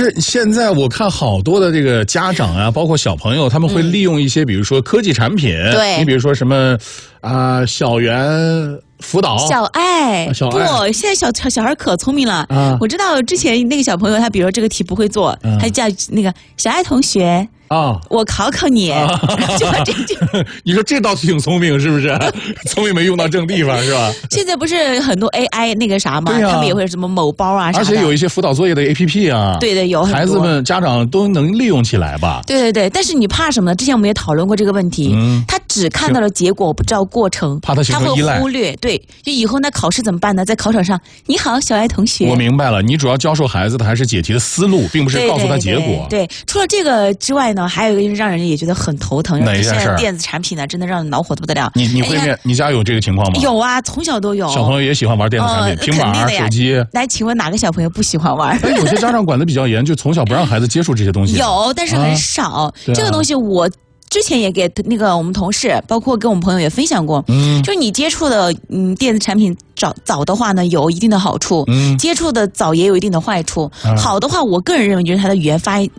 是现在我看好多的这个家长啊，包括小朋友，他们会利用一些，比如说科技产品， 对， 你比如说什么小圆辅导、 小爱，不，现在小孩可聪明了。我知道之前那个小朋友，他比如说这个题不会做，他叫那个小爱同学。我考考你，就把这你说这倒挺聪明，是不是？聪明没用到正地方，是吧？ 现在不是很多 AI 那个啥嘛，他们也会什么某包啊啥的， 而且有一些辅导作业的 APP 啊， 对，有很多孩子们家长都能利用起来吧？ 对，但是你怕什么呢？之前我们也讨论过这个问题，他只看到了结果，不知道过程， 怕他形成依赖， 他会忽略。对，就以后那考试怎么办呢？在考场上，你好，小爱同学。 我明白了，你主要教授孩子的还是解题的思路，并不是告诉他结果。 对，除了这个之外呢，还有一个就是让人也觉得很头疼。 哪一件事？ 现在电子产品呢，真的让人恼火的不得了。 你会面？你家有这个情况吗？ 有啊，从小都有。 小朋友也喜欢玩电子产品，平板、手机。 来，请问哪个小朋友不喜欢玩？ 有些家长管得比较严，就从小不让孩子接触这些东西。 有，但是很少。这个东西我之前也给那个我们同事，包括跟我们朋友也分享过。就是你接触的电子产品早的话呢，有一定的好处；接触的早也有一定的坏处。好的话，我个人认为就是他的语言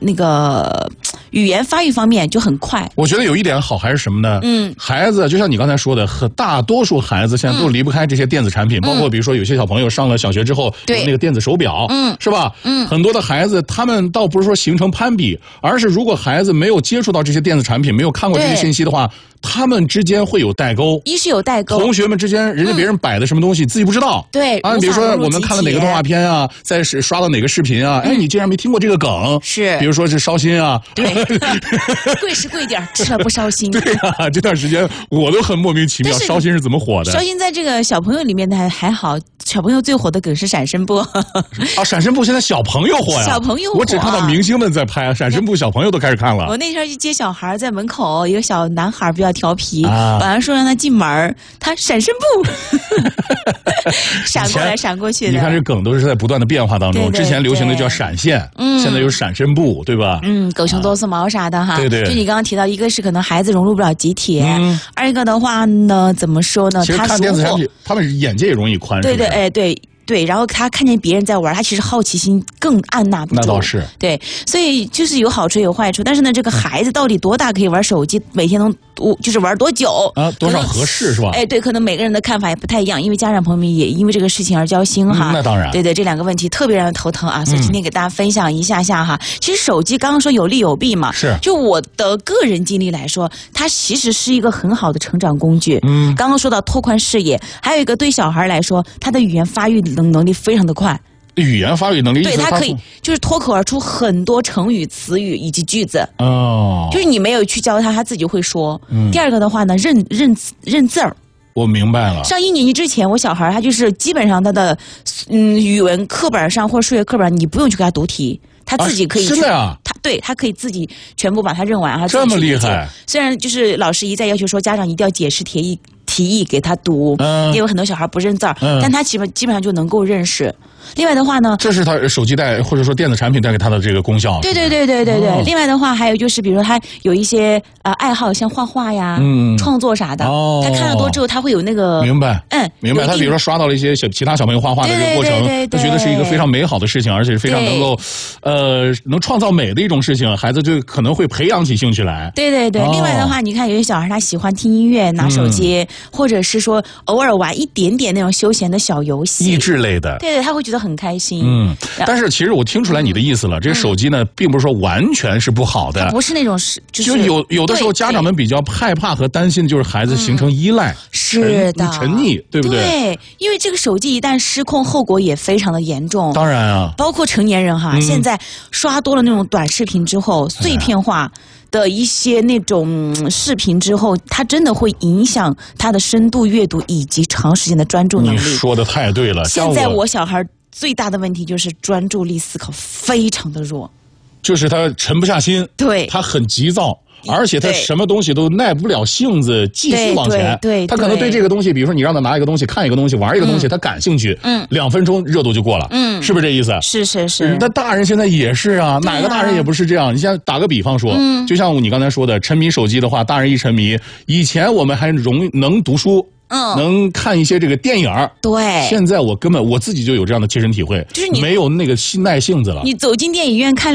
发育方面就很快。 我觉得有一点好还是什么呢？孩子就像你刚才说的，大多数孩子现在都离不开这些电子产品，包括比如说有些小朋友上了小学之后有那个电子手表，是吧？很多的孩子他们倒不是说形成攀比，而是如果孩子没有接触到这些电子产品，没有看过这些信息的话，他们之间会有代沟。 一是有代沟， 同学们之间，人家别人摆的什么东西自己不知道。 对啊， 比如说我们看了哪个动画片啊，在刷到哪个视频啊，你竟然没听过这个梗？ 是， 比如说是烧心啊。 对，贵是贵点，吃了不烧心。 对啊，这段时间我都很莫名其妙，烧心是怎么火的？ 烧心在这个小朋友里面的还好，小朋友最火的梗是闪身波。 闪身波现在小朋友火呀！ 小朋友火， 我只看到明星们在拍闪身波，小朋友都开始看了。 我那天去接小孩，在门口，一个小男孩比较调皮，晚上说让他进门，他闪身步，闪过来闪过去的。 你看这梗都是在不断的变化当中，之前流行的叫闪现，现在有闪身步，对吧？ 狗熊多丝毛啥的哈。 对。 就你刚刚提到，一个是可能孩子融入不了集体，二一个的话呢，怎么说呢？ 其实看电子产品，他们眼界也容易宽。 对，然后他看见别人在玩，他其实好奇心更按捺不住。 那倒是。 对，所以就是有好处有坏处，但是呢，这个孩子到底多大可以玩手机，每天能就是玩多久啊？多少合适是吧？ 对，可能每个人的看法也不太一样，因为家长朋友们也因为这个事情而交心哈。 那当然。 对，这两个问题特别让人头疼啊，所以今天给大家分享一下哈。其实手机刚刚说有利有弊嘛， 是。 就我的个人经历来说，它其实是一个很好的成长工具。刚刚说到拓宽视野，还有一个对小孩来说，他的语言发育能力非常的快。 语言发育能力， 对，他可以就是脱口而出很多成语、词语以及句子。就是你没有去教他，他自己会说。第二个的话呢，认字儿。 我明白了。 上1年级之前，我小孩他就是基本上他的语文课本上或者数学课本上，你不用去给他读题，他自己可以。 真的啊？ 他可以自己全部把它认完。 这么厉害？ 虽然就是老师一再要求说家长一定要解释题意给他读，也有很多小孩不认字儿，但他基本上就能够认识。另外的话呢， 这是他手机带或者说电子产品带给他的这个功效。 对。另外的话，还有就是比如说他有一些爱好，像画画呀、创作啥的，他看了多之后，他会有那个明白。明白。他比如说刷到了一些其他小朋友画画的这个过程，他觉得是一个非常美好的事情，而且是非常能够能创造美的一种事情，孩子就可能会培养起兴趣来。 对。另外的话，你看有些小孩他喜欢听音乐、拿手机，或者是说偶尔玩一点点那种休闲的小游戏、 益智类的。 对，他会觉得很开心。 但是其实我听出来你的意思了，这个手机呢，并不是说完全是不好的， 不是那种就有的时候家长们比较害怕和担心的就是孩子形成依赖， 是的， 沉溺，对不对？ 对，因为这个手机一旦失控，后果也非常的严重。 当然啊， 包括成年人哈，现在刷多了那种短视频之后，碎片化的一些那种视频之后，它真的会影响他的深度阅读以及长时间的专注能力。 你说的太对了。 现在我小孩最大的问题就是专注力思考非常的弱， 就是他沉不下心， 对， 他很急躁。而且他什么东西都耐不了性子继续往前， 对， 他可能对这个东西，比如说你让他拿一个东西、看一个东西、玩一个东西，他感兴趣，2分钟热度就过了，是不是这意思？ 是。 那大人现在也是啊，哪个大人也不是这样？你像打个比方说，就像你刚才说的，沉迷手机的话，大人一沉迷，以前我们还能读书。能看一些这个电影。 对， 现在我自己就有这样的切身体会，就是你没有那个耐性子了。 你走进电影院看